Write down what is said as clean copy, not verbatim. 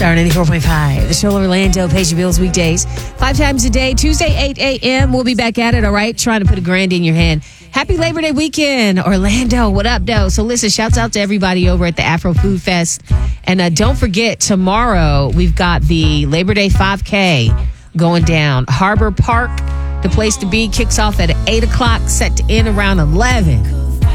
Star 94.5. The show Orlando pays your bills weekdays 5 times a day. Tuesday, 8 a.m. We'll be back at it, all right? Trying to put $1,000 in your hand. Happy Labor Day weekend, Orlando. What up, though? So listen, shouts out to everybody over at the Afro Food Fest. And don't forget, tomorrow we've got the Labor Day 5K going down. Harbor Park, the place to be, kicks off at 8 o'clock, set to end around 11.